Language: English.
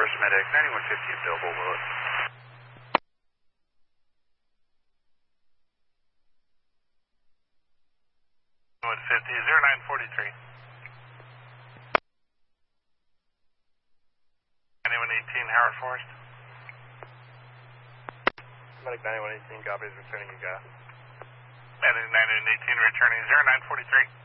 First Medic, 9150 available, Willis. 0943. 9118, Howard Forest. Medic 9118, copies, returning you gas. Medic 9118, returning 0943.